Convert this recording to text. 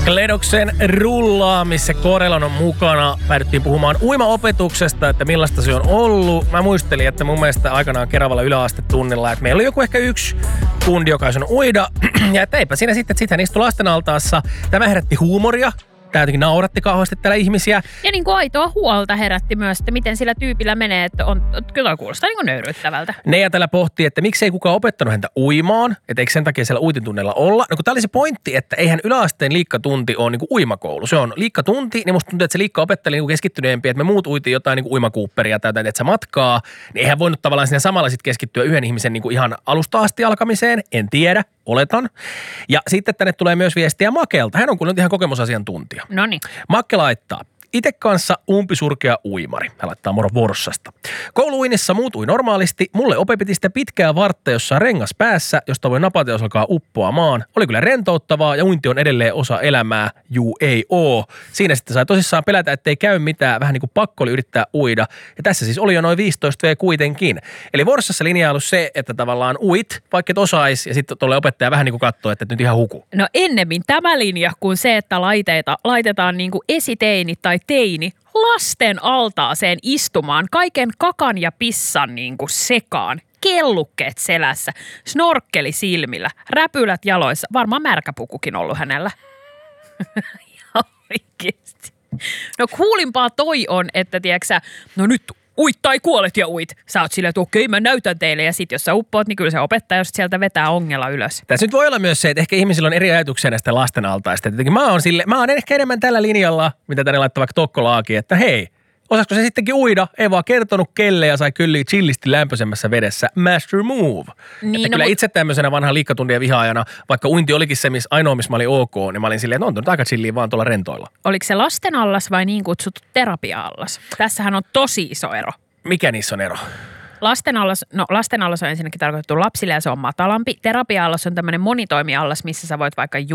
Kledoksen rullaa, missä Korelon on mukana. Päädyttiin puhumaan uimaopetuksesta, että millaista se on ollut. Mä muistelin, että mun mielestä aikanaan Keravalla yläastetunnilla, että meillä oli joku ehkä yksi kundi, joka on uida. Ja että eipä siinä sitten, että sitten hän istui lasten altaassa. Tämä herätti huumoria. Tämä jotenkin nauratti kauheasti täällä ihmisiä. Ja niin kuin aitoa huolta herätti myös, että miten sillä tyypillä menee, että kyllä kuulostaa niin kuin nöyryyttävältä. Ne ja täällä pohtii, että miksei kukaan opettanut häntä uimaan, että eikö sen takia siellä uitintunneilla olla. No kun tää oli se pointti, että eihän yläasteen liikkatunti ole niin kuin uimakoulu. Se on liikkatunti, niin musta tuntuu, että se liikkaopettaja oli niin kuin keskittyneempi, että me muut uitiin jotain niin kuin uimakuupperia tai jotain, että se matkaa. Niin eihän voinut tavallaan siinä samalla sitten keskittyä yhden ihmisen niin kuin ihan alusta asti alkamiseen, en tiedä. Oletan. Ja sitten tänne tulee myös viestiä Makelta. Hän on kuulemma ihan kokemusasiantuntija. Noniin. Makke laittaa. Itse kanssa umpisurkea uimari. Hän laittaa moro Vorssasta. Kouluuinnissa muut ui normaalisti. Mulle ope piti sitä pitkää vartta, jossa on rengas päässä, josta voi napata, jos alkaa uppoamaan. Oli kyllä rentouttavaa ja uinti on edelleen osa elämää. Juu ei oo. Siinä sitten sai tosissaan pelätä, ettei käy mitään. Vähän niin kuin pakko oli yrittää uida. Ja tässä siis oli jo noin 15 V kuitenkin. Eli Vorssassa linja on ollut se, että tavallaan uit, vaikka et osais, ja sitten tuolle opettaja vähän niin kuin katsoo, että nyt ihan huku. No ennemmin tämä linja kuin se, että laitetaan niin kuin esiteini tai teini lasten altaaseen istumaan kaiken kakan ja pissan niin kuin sekaan. Kellukkeet selässä, snorkkeli silmillä, räpylät jaloissa. Varmaan märkäpukukin ollut hänellä. Ja oikeesti. No kuulimpaa toi on, että tiedätkö no nyt uit tai kuolet ja uit. Sä oot silleen, että okei, mä näytän teille. Ja sit jos sä uppoat, niin kyllä se opettaja sieltä vetää ongella ylös. Tässä nyt voi olla myös se, että ehkä ihmisillä on eri ajatuksia näistä lasten altaista. Mä oon ehkä enemmän tällä linjalla, mitä tänne laittaa vaikka Tokkolaakin, että hei, osasko se sittenkin uida? Ei vaan kertonut kelle ja sai kyllä chillisti lämpöisemmässä vedessä. Master move. Niin, että kyllä itse tämmöisenä vanhan liikkatuntien vihaajana, vaikka uinti olikin se, ainoa, missä mä olin ok, niin mä olin silleen, että on nyt aika chilliä vaan tuolla rentoilla. Oliko se lasten allas vai niin kutsuttu terapia-allas? Tässähän on tosi iso ero. Mikä niissä on ero? Lasten allas on ensinnäkin tarkoitettu lapsille ja se on matalampi. Terapia-allas on tämmöinen monitoimiallas, missä sä voit vaikka